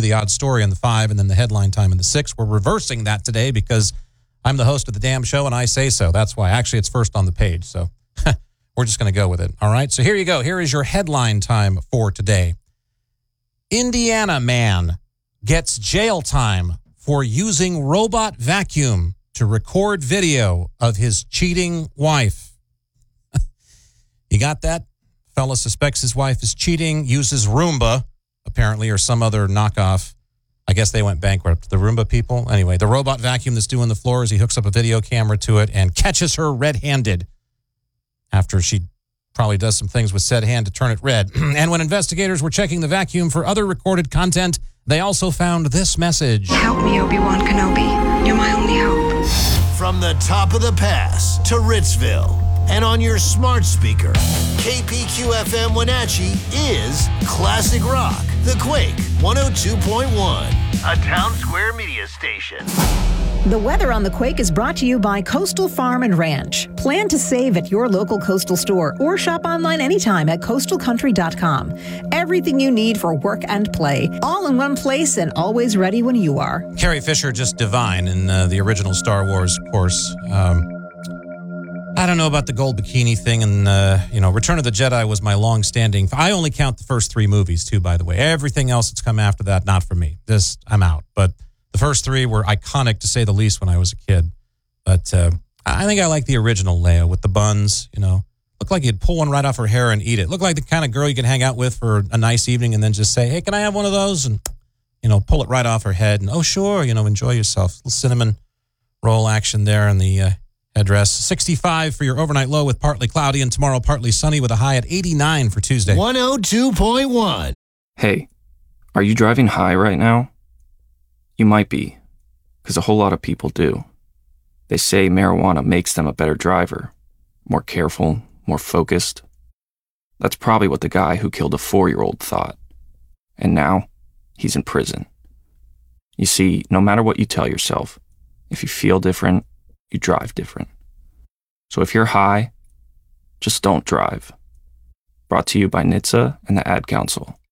the odd story in the 5 and then the headline time in the 6. We're reversing that today because I'm the host of the damn show and I say so. That's why. Actually, it's first on the page, so we're just going to go with it. All right, so here you go. Here is your headline time for today. Indiana man gets jail time for using robot vacuum to record video of his cheating wife. You got that? Fella suspects his wife is cheating, uses Roomba, apparently, or some other knockoff. I guess they went bankrupt, the Roomba people. Anyway, the robot vacuum that's doing the floors, he hooks up a video camera to it and catches her red-handed after she probably does some things with said hand to turn it red. And when investigators were checking the vacuum for other recorded content, they also found this message. Help me, Obi-Wan Kenobi. You're my only hope. From the top of the pass to Ritzville and on your smart speaker, KPQFM Wenatchee is Classic Rock, The Quake 102.1, a Town Square media station. The weather on The Quake is brought to you by Coastal Farm and Ranch. Plan to save at your local Coastal store or shop online anytime at coastalcountry.com. Everything you need for work and play, all in one place and always ready when you are. Carrie Fisher, just divine in the original Star Wars, of course. I don't know about the gold bikini thing, and, Return of the Jedi was my long-standing... I only count the first 3 movies, too, by the way. Everything else that's come after that, not for me. I'm out. But the first 3 were iconic, to say the least, when I was a kid. But I think I like the original Leia with the buns, Looked like you'd pull one right off her hair and eat it. Looked like the kind of girl you can hang out with for a nice evening and then just say, hey, can I have one of those? And, pull it right off her head. And, oh, sure, enjoy yourself. A little cinnamon roll action there in the... address. 65 for your overnight low with partly cloudy, and tomorrow partly sunny with a high at 89 for Tuesday. 102.1. Hey, are you driving high right now? You might be, because a whole lot of people do. They say marijuana makes them a better driver, more careful, more focused. That's probably what the guy who killed a 4-year-old thought. And now, he's in prison. You see, no matter what you tell yourself, if you feel different, you drive different. So if you're high, just don't drive. Brought to you by NHTSA and the Ad Council.